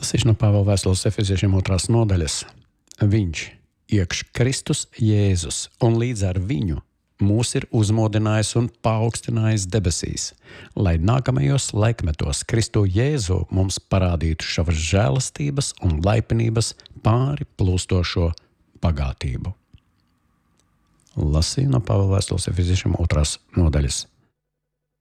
Lasīšu no Pāvila vēstules Efeziešiem 2. nodaļas. Viņš, iekš Kristus Jēzus, un līdz ar viņu mūs ir uzmodinājis un paaugstinājis debesīs, lai nākamajos laikmetos Kristu Jēzu mums parādītu savas žēlastības un laipnības pāri plūstošo bagātību. Lasīju no Pāvila vēstules Efeziešiem 2. nodaļas.